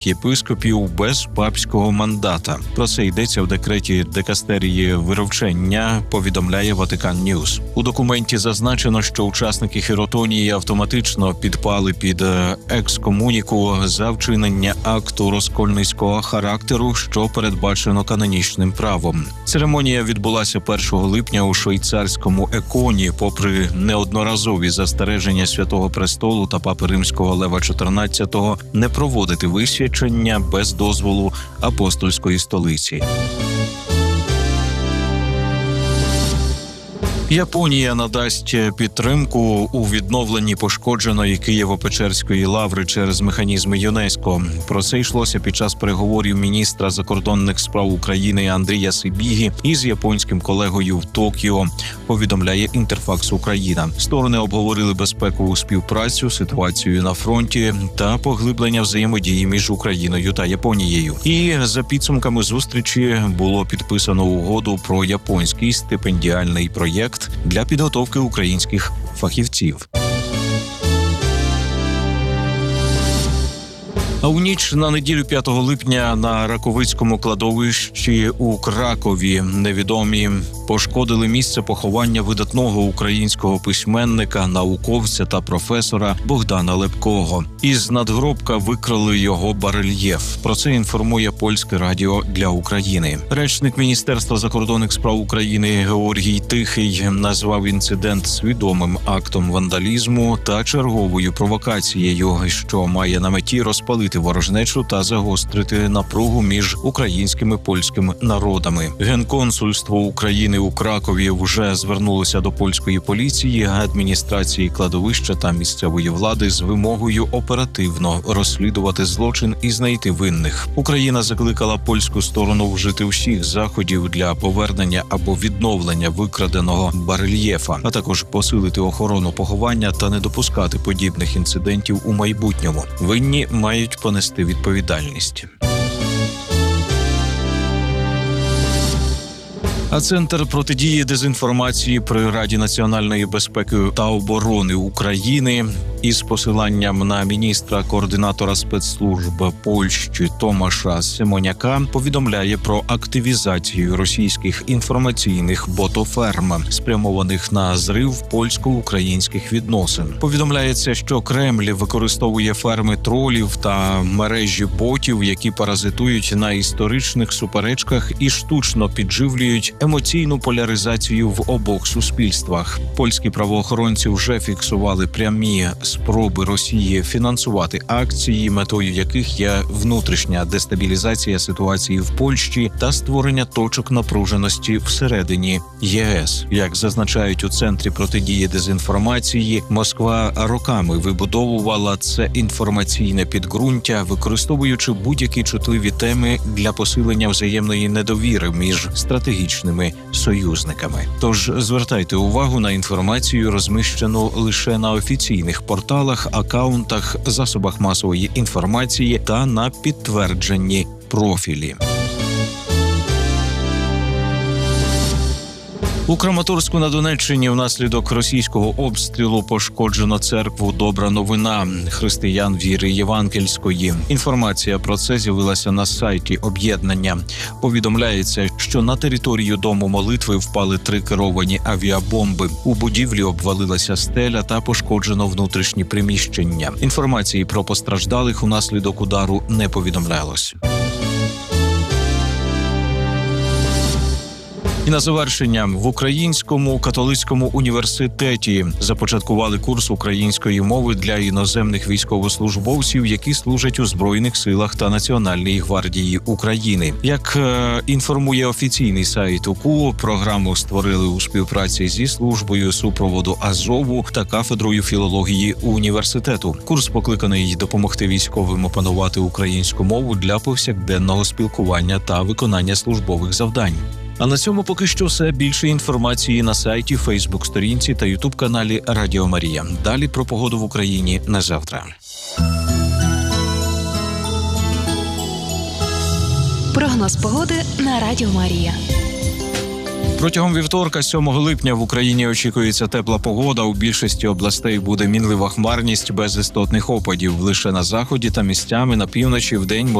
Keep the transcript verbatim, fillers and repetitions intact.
єпископів без папського мандата. Про це йдеться в декреті Дикастерії вировчення, повідомляє Ватикан Ньюс. У документі зазначено, що учасники хіротонії автоматично підпали під екскомуніку за вчинення акту розкольницького характеру, що передбачено канонічним правом. Церемонія відбулася першого липня у швейцарському Еконі, попри неодноразові застереження Святого Престолу та Папи Римського Лева чотирнадцятого не проводити висвячення без дозволу апостольської столиці. Японія надасть підтримку у відновленні пошкодженої Києво-Печерської лаври через механізми ЮНЕСКО. Про це йшлося під час переговорів міністра закордонних справ України Андрія Сибігі із японським колегою в Токіо, повідомляє Інтерфакс Україна. Сторони обговорили безпекову співпрацю, ситуацію на фронті та поглиблення взаємодії між Україною та Японією. І за підсумками зустрічі було підписано угоду про японський стипендіальний проєкт для підготовки українських фахівців. А у ніч на неділю п'ятого липня на Раковицькому кладовищі у Кракові невідомі пошкодили місце поховання видатного українського письменника, науковця та професора Богдана Лепкого. Із надгробка викрали його барельєф. Про це інформує Польське радіо для України. Речник Міністерства закордонних справ України Георгій Тихий назвав інцидент свідомим актом вандалізму та черговою провокацією, що має на меті розпалити ворожнечу та загострити напругу між українськими і польськими народами. Генконсульство України у Кракові вже звернулося до польської поліції, адміністрації кладовища та місцевої влади з вимогою оперативно розслідувати злочин і знайти винних. Україна закликала польську сторону вжити всіх заходів для повернення або відновлення викраденого барельєфа, а також посилити охорону поховання та не допускати подібних інцидентів у майбутньому. Винні мають понести відповідальність. А Центр протидії дезінформації при Раді національної безпеки та оборони України із посиланням на міністра-координатора спецслужб Польщі Томаша Симоняка повідомляє про активізацію російських інформаційних ботоферм, спрямованих на зрив польсько-українських відносин. Повідомляється, що Кремль використовує ферми тролів та мережі ботів, які паразитують на історичних суперечках і штучно підживлюють емоційну поляризацію в обох суспільствах. Польські правоохоронці вже фіксували прямі спроби Росії фінансувати акції, метою яких є внутрішня дестабілізація ситуації в Польщі та створення точок напруженості всередині ЄС. Як зазначають у Центрі протидії дезінформації, Москва роками вибудовувала це інформаційне підґрунтя, використовуючи будь-які чутливі теми для посилення взаємної недовіри між стратегічними союзниками. Тож звертайте увагу на інформацію, розміщену лише на офіційних порталах, акаунтах, засобах масової інформації та на підтвердженні профілі. У Краматорську на Донеччині внаслідок російського обстрілу пошкоджено церкву «Добра новина» християн віри євангельської. Інформація про це з'явилася на сайті об'єднання. Повідомляється, що на територію дому молитви впали три керовані авіабомби. У будівлі обвалилася стеля та пошкоджено внутрішні приміщення. Інформації про постраждалих унаслідок удару не повідомлялось. І на завершення, в Українському католицькому університеті започаткували курс української мови для іноземних військовослужбовців, які служать у Збройних силах та Національній гвардії України. Як е, інформує офіційний сайт УКУ, програму створили у співпраці зі службою супроводу Азову та кафедрою філології університету. Курс покликаний допомогти військовим опанувати українську мову для повсякденного спілкування та виконання службових завдань. А на цьому поки що все. Більше інформації на сайті, Фейсбук-сторінці та Ютуб-каналі Радіо Марія. Далі про погоду в Україні на завтра. Прогноз погоди на Радіо Марія. Протягом вівторка, сьомого липня, в Україні очікується тепла погода. У більшості областей буде мінлива хмарність без істотних опадів. Лише на заході та місцями на півночі вдень